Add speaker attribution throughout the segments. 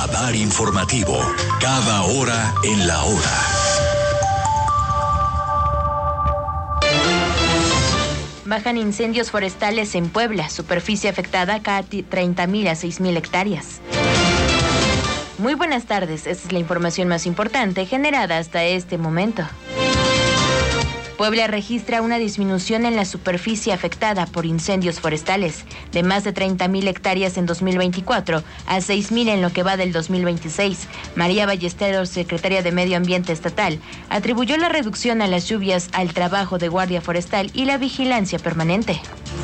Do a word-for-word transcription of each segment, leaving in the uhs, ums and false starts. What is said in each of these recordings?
Speaker 1: Radar informativo. Cada hora en la hora.
Speaker 2: Bajan incendios forestales en Puebla. Superficie afectada casi treinta mil a seis mil hectáreas. Muy buenas tardes. Esta es la información más importante generada hasta este momento. Puebla registra una disminución en la superficie afectada por incendios forestales de más de treinta mil hectáreas en dos mil veinticuatro a seis mil en lo que va del dos mil veintiséis. María Ballesteros, secretaria de Medio Ambiente Estatal, atribuyó la reducción a las lluvias al trabajo de guardia forestal y la vigilancia permanente.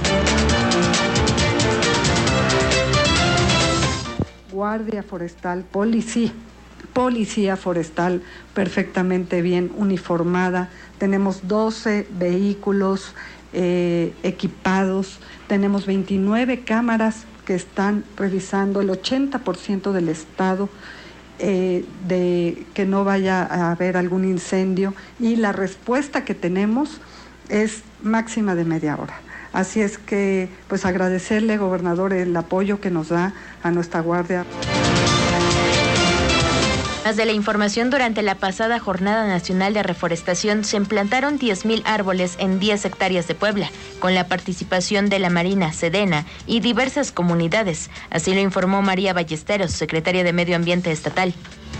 Speaker 3: Guardia forestal, policía, policía forestal perfectamente bien uniformada. Tenemos doce vehículos eh, equipados, tenemos veintinueve cámaras que están revisando el ochenta por ciento del estado eh, de que no vaya a haber algún incendio, y la respuesta que tenemos es máxima de media hora. Así es que, pues, agradecerle, gobernador, el apoyo que nos da a nuestra guardia.
Speaker 2: Más de la información, durante la pasada Jornada Nacional de Reforestación se plantaron diez mil árboles en diez hectáreas de Puebla, con la participación de la Marina, Sedena y diversas comunidades. Así lo informó María Ballesteros, secretaria de Medio Ambiente Estatal.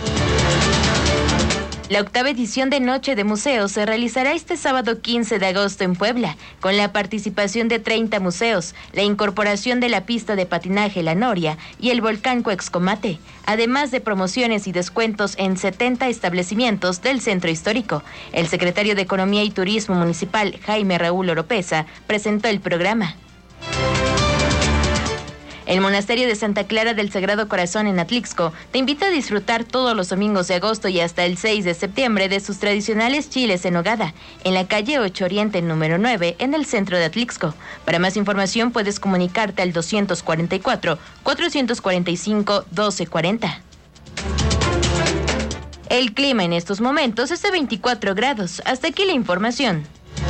Speaker 2: La octava edición de Noche de Museos se realizará este sábado quince de agosto en Puebla, con la participación de treinta museos, la incorporación de la pista de patinaje La Noria y el volcán Cuexcomate, además de promociones y descuentos en setenta establecimientos del centro histórico. El secretario de Economía y Turismo Municipal, Jaime Raúl Oropesa, presentó el programa. El Monasterio de Santa Clara del Sagrado Corazón en Atlixco te invita a disfrutar todos los domingos de agosto y hasta el seis de septiembre de sus tradicionales chiles en nogada, en la calle ocho Oriente número nueve, en el centro de Atlixco. Para más información puedes comunicarte al doscientos cuarenta y cuatro, cuatrocientos cuarenta y cinco, doce cuarenta. El clima en estos momentos es de veinticuatro grados. Hasta aquí la información.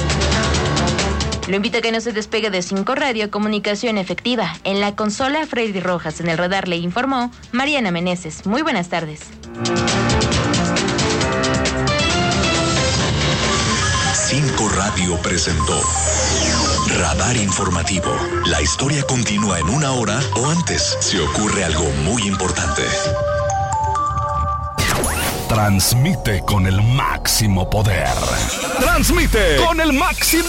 Speaker 2: Lo invito a que no se despegue de cinco Radio, comunicación efectiva. En la consola, Freddy Rojas. En el radar le informó Mariana Meneses. Muy buenas tardes.
Speaker 1: cinco Radio presentó Radar Informativo. La historia continúa en una hora o antes si ocurre algo muy importante.
Speaker 4: Transmite con el máximo poder. Transmite con el máximo